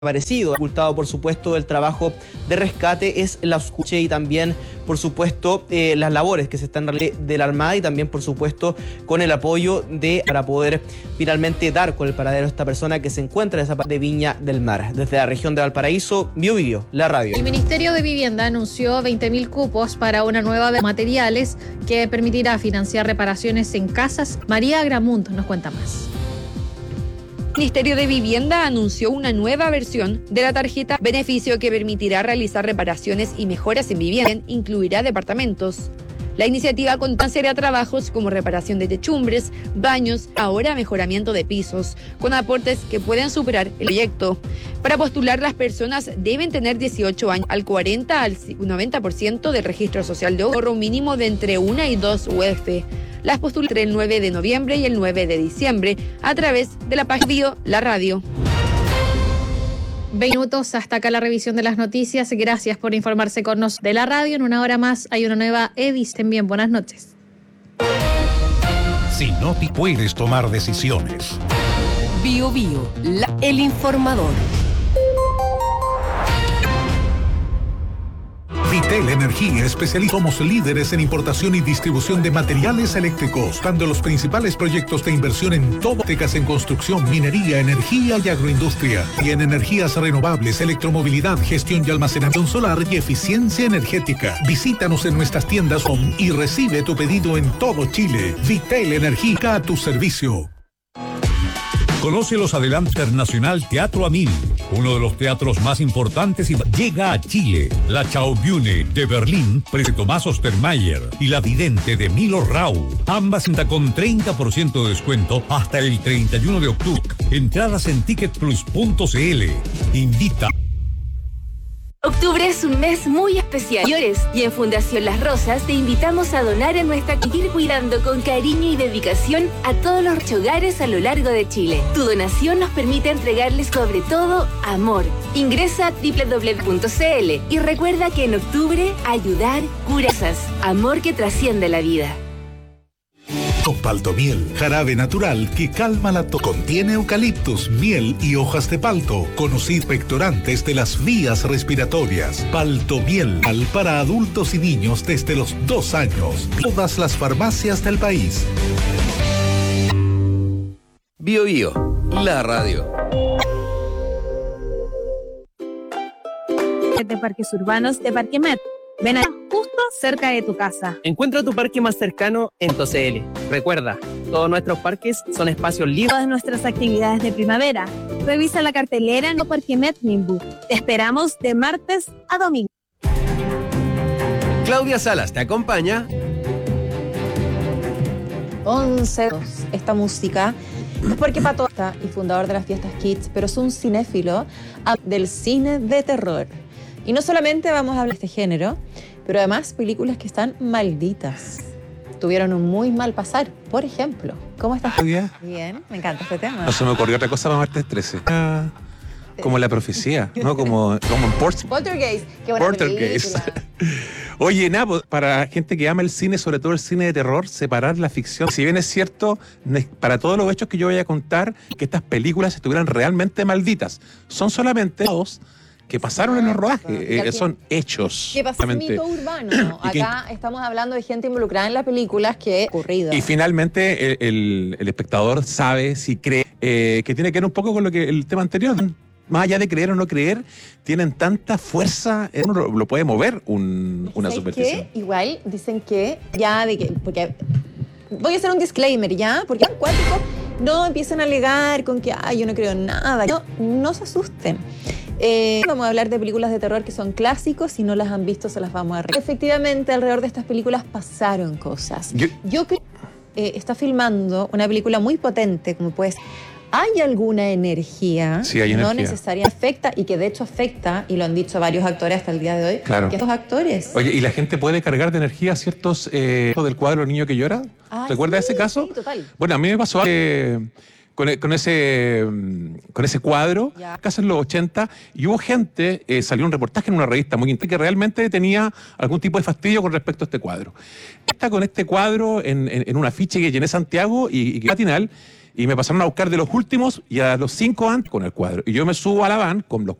desaparecido. Ocultado, por supuesto, el trabajo de rescate es la escucha y también, por supuesto, las labores que se están realizando de la Armada y también, por supuesto, con el apoyo para poder finalmente dar con el paradero de esta persona que se encuentra en esa parte de Viña del Mar. Desde la región de Valparaíso, Biobío, la radio. El Ministerio de Vivienda anunció 20.000 cupos para una nueva de materiales que permitirá financiar reparaciones en casas. María Gramunt nos cuenta más. El Ministerio de Vivienda anunció una nueva versión de la tarjeta beneficio que permitirá realizar reparaciones y mejoras en vivienda, incluirá departamentos. La iniciativa contempla trabajos como reparación de techumbres, baños, ahora mejoramiento de pisos, con aportes que pueden superar el proyecto. Para postular, las personas deben tener 18 años, al 40 al 90% del registro social de ahorro, un mínimo de entre 1 y 2 UF. Las postulan entre el 9 de noviembre y el 9 de diciembre a través de la página Bio, la radio. 20 minutos, hasta acá la revisión de las noticias. Gracias por informarse con nosotros de la radio. En una hora más hay una nueva edición. Bien, buenas noches. Si no te puedes tomar decisiones. Biobío, el informador. Vitel Energía, especialistas. Somos líderes en importación y distribución de materiales eléctricos, dando los principales proyectos de inversión en todo, en construcción, minería, energía y agroindustria. Y en energías renovables, electromovilidad, gestión y almacenamiento solar y eficiencia energética. Visítanos en nuestras tiendas y recibe tu pedido en todo Chile. Vitel Energía, a tu servicio. Conoce los adelantos Internacional Teatro Amin, uno de los teatros más importantes, y llega a Chile. La Schaubühne de Berlín, de Tomás Ostermayer, y La Vidente de Milo Rau. Ambas con 30% de descuento hasta el 31 de octubre. Entradas en ticketplus.cl. Invita. Octubre es un mes muy especial. Y en Fundación Las Rosas te invitamos a donar en nuestra ir cuidando con cariño y dedicación a todos los hogares a lo largo de Chile. Tu donación nos permite entregarles sobre todo amor. Ingresa a www.cl y recuerda que en octubre ayudar cura. Amor que trasciende la vida. Con Paltomiel, jarabe natural que calma la tos. Contiene eucaliptus, miel y hojas de palto, conocidos expectorantes de las vías respiratorias. Paltomiel, para adultos y niños desde los 2 años. Todas las farmacias del país. Biobío, la radio. De parques urbanos de Parquemet. Ven a justo cerca de tu casa. Encuentra tu parque más cercano en TOCL. Recuerda, todos nuestros parques son espacios libres. Todas nuestras actividades de primavera. Revisa la cartelera en Parquemet Nimbu. Te esperamos de martes a domingo. Claudia Salas te acompaña. 11. Esta música es porque Pato está y fundador de las Fiestas Kids, pero es un cinéfilo del cine de terror. Y no solamente vamos a hablar de este género, pero además películas que están malditas. Tuvieron un muy mal pasar. Por ejemplo, ¿cómo estás? Bien, me encanta este tema. No se me ocurrió otra cosa para martes 13. Como la profecía, ¿no? Como en Poltergeist. Qué buena Poltergeist. película. Oye, nada, para gente que ama el cine, sobre todo el cine de terror, separar la ficción. Si bien es cierto, para todos los hechos que yo voy a contar, que estas películas estuvieran realmente malditas, son solamente dos que pasaron en los rodajes, son hechos. ¿Qué pasa? Es mito urbano. Acá estamos hablando de gente involucrada en las películas que ha ocurrido. Y finalmente el espectador sabe si cree, que tiene que ver un poco con el tema anterior. Más allá de creer o no creer, tienen tanta fuerza, uno lo puede mover una superstición. Igual dicen que porque voy a hacer un disclaimer, ¿ya? Porque en cuántico no empiezan a alegar con que yo no creo en nada. No se asusten. Vamos a hablar de películas de terror que son clásicos. Si no las han visto, se las vamos a recordar. Efectivamente, alrededor de estas películas pasaron cosas. Yo creo que está filmando una película muy potente, como puede ser. ¿Hay alguna energía? Sí, hay no energía. Necesariamente afecta, y que de hecho afecta, y lo han dicho varios actores hasta el día de hoy, claro. Que estos actores... Oye, ¿y la gente puede cargar de energía ciertos del cuadro El niño que llora? ¿Recuerdas ese caso? Sí, total. Bueno, a mí me pasó con ese cuadro, casi en los 80, y hubo gente, salió un reportaje en una revista muy interesante, que realmente tenía algún tipo de fastidio con respecto a este cuadro. Está con este cuadro en un afiche que llené Santiago y que matinal, Y me pasaron a buscar de los últimos y a los 5 antes con el cuadro. Y yo me subo a la van con los